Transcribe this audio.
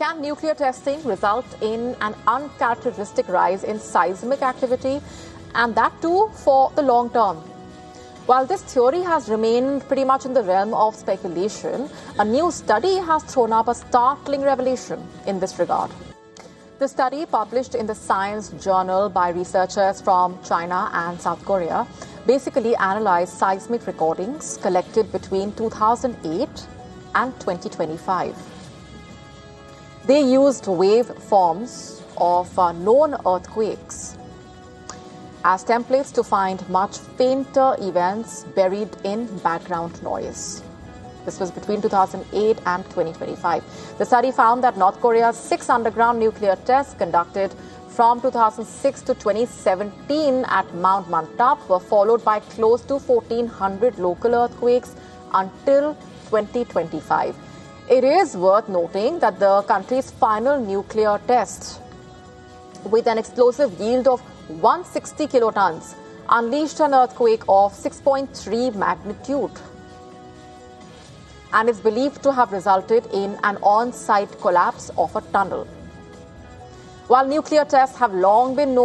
Can nuclear testing result in an uncharacteristic rise in seismic activity, and that too for the long term? While this theory has remained pretty much in the realm of speculation, a new study has thrown up a startling revelation in this regard. The study, published in the Science Journal by researchers from China and South Korea, basically analyzed seismic recordings collected between 2008 and 2025. They used waveforms of known earthquakes as templates to find much fainter events buried in background noise. This was between 2008 and 2025. The study found that North Korea's 6 underground nuclear tests conducted from 2006 to 2017 at Mount Mantap were followed by close to 1,400 local earthquakes until 2025. It is worth noting that the country's final nuclear test, with an explosive yield of 160 kilotons, unleashed an earthquake of 6.3 magnitude and is believed to have resulted in an on-site collapse of a tunnel. While nuclear tests have long been known